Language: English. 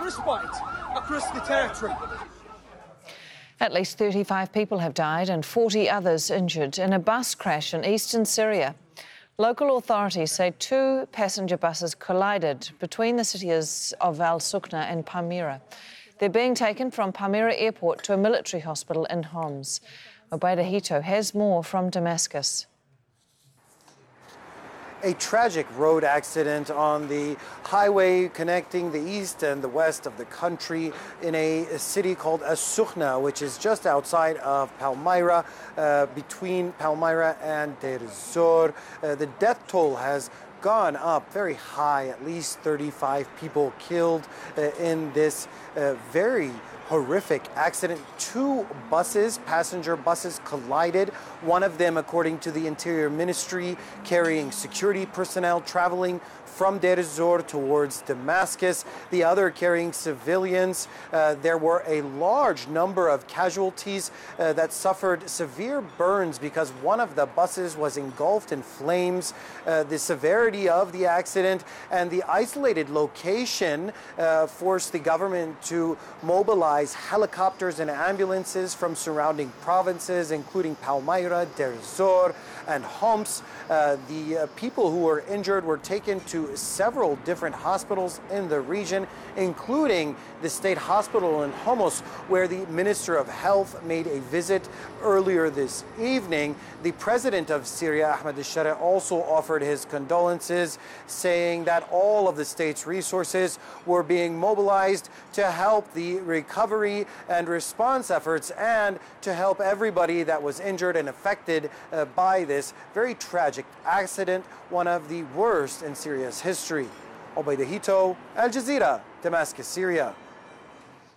respite across the territory. At least 35 people have died and 40 others injured in a bus crash in eastern Syria. Local authorities say 2 passenger buses collided between the cities of Al-Sukna and Palmyra. They're being taken from Palmyra Airport to a military hospital in Homs. Obaida Hito has more from Damascus. A tragic road accident on the highway connecting the east and the west of the country in a city called As-Sukhna, which is just outside of Palmyra, between Palmyra and Deir ez-Zor. The death toll has gone up very high, at least 35 people killed in this very horrific accident. 2 buses, passenger buses, collided. One of them, according to the Interior Ministry, carrying security personnel traveling from Deir ez-Zor towards Damascus, the other carrying civilians. There were a large number of casualties that suffered severe burns because one of the buses was engulfed in flames. The severity of the accident and the isolated location forced the government to mobilize helicopters and ambulances from surrounding provinces, including Palmyra, Deir ez-Zor, and Homs. The people who were injured were taken to several different hospitals in the region, including the state hospital in Homs, where the Minister of Health made a visit earlier this evening. The president of Syria, Ahmed al-Shara, also offered his condolences, saying that all of the state's resources were being mobilized to help the recovery and response efforts and to help everybody that was injured and affected by this very tragic accident, one of the worst in Syria's history. Obaida Hito, Al Jazeera, Damascus, Syria.